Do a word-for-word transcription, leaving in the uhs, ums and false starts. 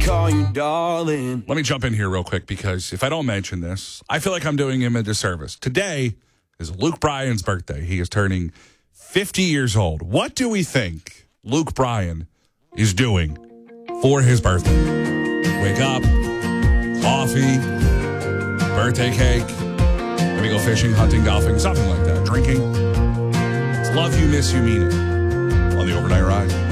call you darling. Let me jump in here real quick because if I don't mention this, I feel like I'm doing him a disservice. Today is Luke Bryan's birthday. He is turning fifty years old. What do we think Luke Bryan is doing for his birthday? Wake up, coffee, birthday cake, maybe go fishing, hunting, golfing, something like that. Drinking. It's love you, miss you, mean it on the overnight ride.